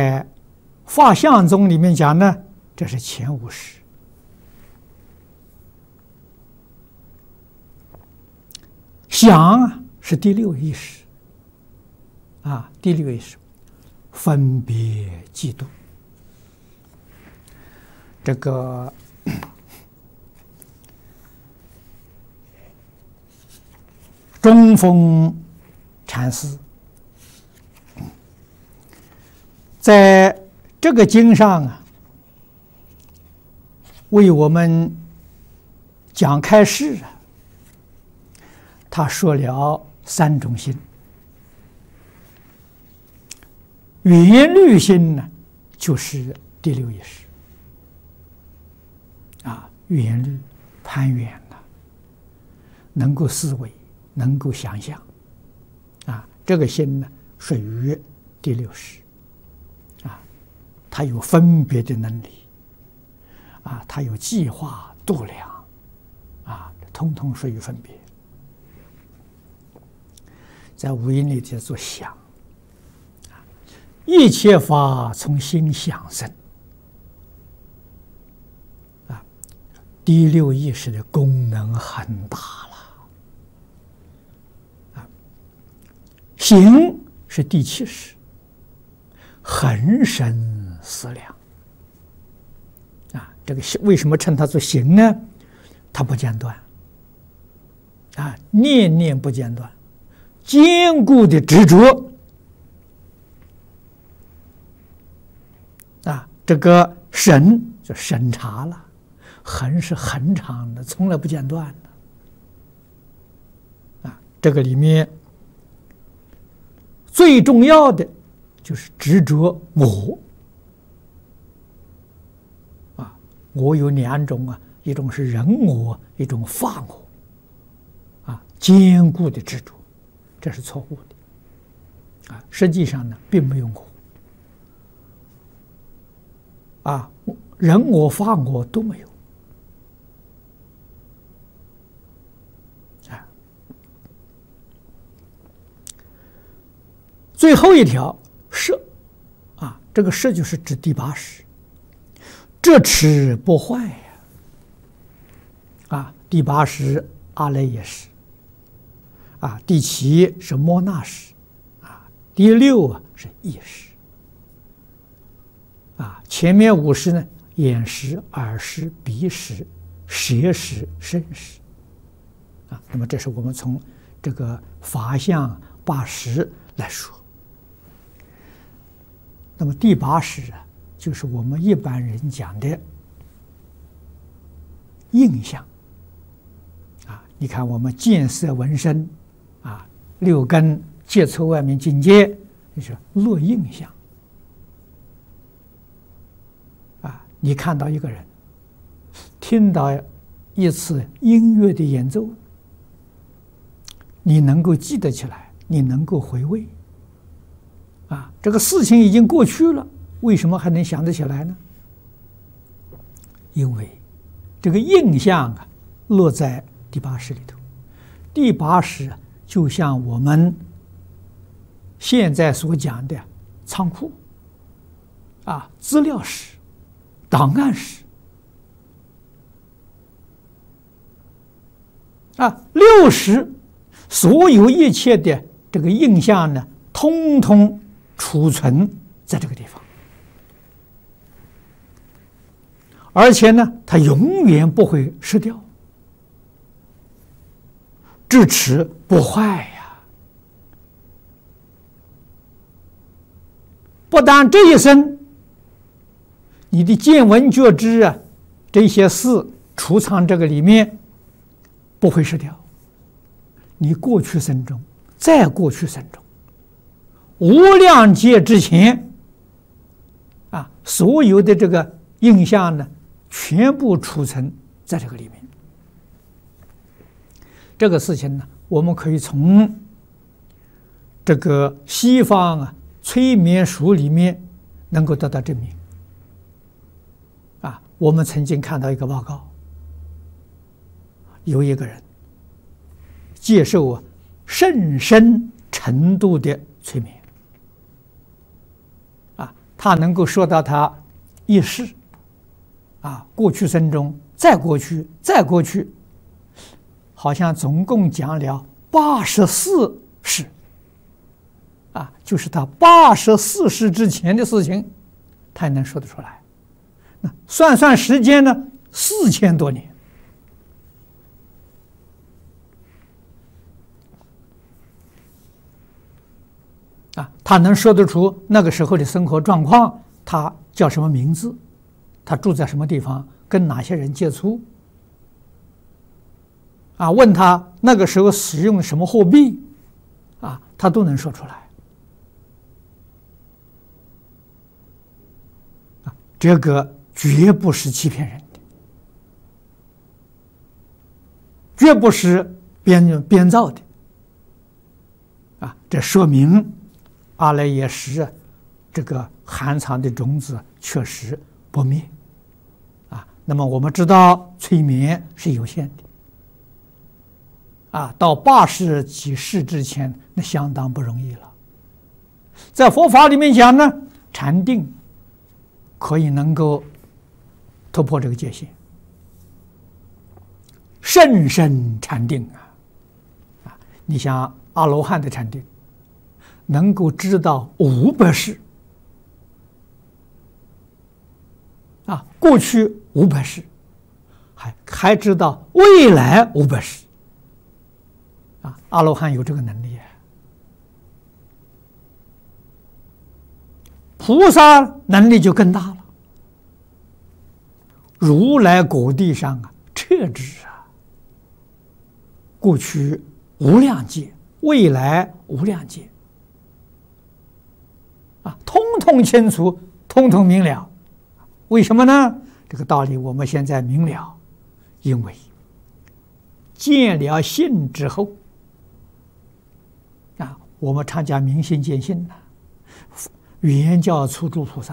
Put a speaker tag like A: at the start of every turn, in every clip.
A: 在法相宗里面讲呢，这是前五识。想是第六意识，第六意识分别嫉妒。这个中峰禅师在这个经上为我们讲开示他说了三种心。缘虑心呢，就是第六意识缘虑攀缘能够思维，能够想象这个心呢属于第六识它有分别的能力它有计划度量通通属于分别。在五蕴里叫做想，一切法从心想生第六意识的功能很大了行是第七识，恒生思量这个为什么称它做行呢？它不间断念念不间断，坚固的执着这个审就审查了，恒是恒长的，从来不间断的这个里面最重要的就是执着我我有两种一种是人我，一种法我坚固的执着，这是错误的实际上呢并没有我人我法我都没有最后一条摄这个摄就是指第八识，这持不坏第八识阿赖耶识第七是摩那识第六是意识前面五识呢，眼识、耳识、鼻识、舌识、身识那么这是我们从这个法相八识来说。那么第八识就是我们一般人讲的印象你看我们见色闻声六根接触外面境界，就是落印象你看到一个人，听到一次音乐的演奏，你能够记得起来，你能够回味这个事情已经过去了，为什么还能想得起来呢？因为这个印象落在第八识里头。第八识就像我们现在所讲的仓库资料室、档案室六识，所有一切的这个印象呢，通通储存在这个地方，而且呢它永远不会失掉，智持不坏不但这一生你的见闻觉知这些事储藏这个里面不会失掉，你过去生中再过去生中无量劫之前所有的这个印象呢全部储存在这个里面。这个事情呢我们可以从这个西方催眠术里面能够得到证明我们曾经看到一个报告，有一个人接受甚深程度的催眠他能够说到他一世过去生中，再过去，再过去，好像总共讲了84世就是他84世之前的事情，他也能说得出来。那算时间呢，4000多年他能说得出那个时候的生活状况，他叫什么名字，他住在什么地方，跟哪些人接触问他那个时候使用什么货币他都能说出来这个绝不是欺骗人的，绝不是编造的这说明阿赖耶识这个含藏的种子确实不灭那么我们知道催眠是有限的到80几世之前，那相当不容易了。在佛法里面讲呢，禅定可以能够突破这个界限，甚深禅定你像阿罗汉的禅定，能够知道500世过去500世，还知道未来500世阿罗汉有这个能力菩萨能力就更大了。如来果地上彻知过去无量劫，未来无量劫通通清楚，通通明了。为什么呢？这个道理我们现在明了，因为见了性之后我们常讲明心见性原教初住菩萨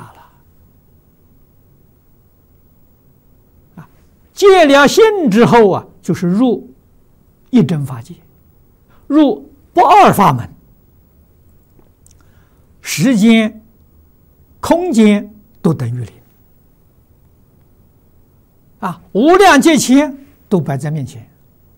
A: 了见了性之后就是入一真法界，入不二法门，时间空间都等于零无量劫前都摆在面前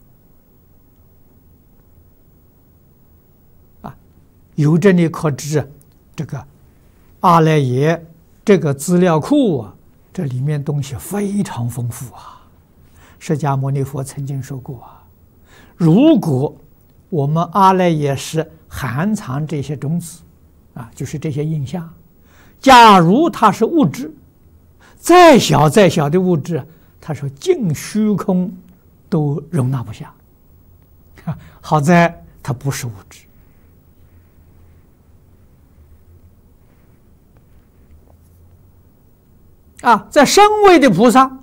A: 由这里可知这个阿赖耶这个资料库这里面东西非常丰富释迦牟尼佛曾经说过如果我们阿赖耶识含藏这些种子就是这些印象，假如它是物质，再小的物质，他说净虚空都容纳不下好在它不是物质在声位的菩萨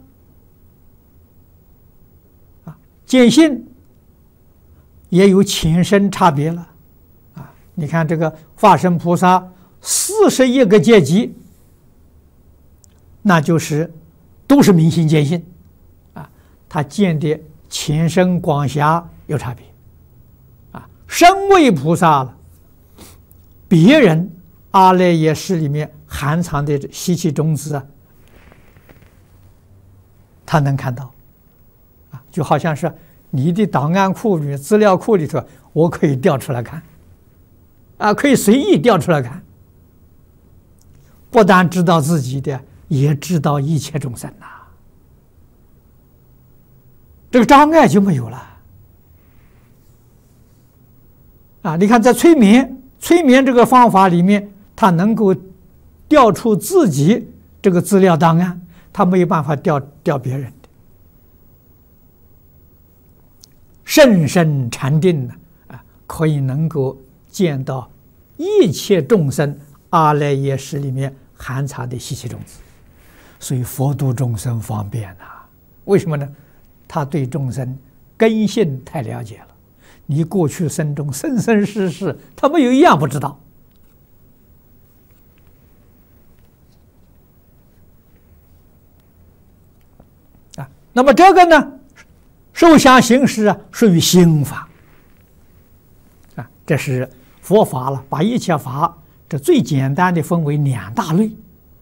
A: 见性也有浅深差别了你看这个化身菩萨41个阶级，那就是都是明心见性他见的浅深广狭有差别声位菩萨了，别人阿赖耶识里面含藏的习气种子他能看到就好像是你的档案库里资料库里头，我可以调出来看可以随意调出来看，不但知道自己的，也知道一切众生这个障碍就没有了你看在催眠这个方法里面，他能够调出自己这个资料档案，他没有办法调别人的。甚深禅定可以能够见到一切众生阿赖耶识里面含藏的习气种子，所以佛度众生方便为什么呢？他对众生根性太了解了，你过去生中生生世世他没有一样不知道那么这个呢，受想行识属于心法这是佛法了，把一切法这最简单的分为2大类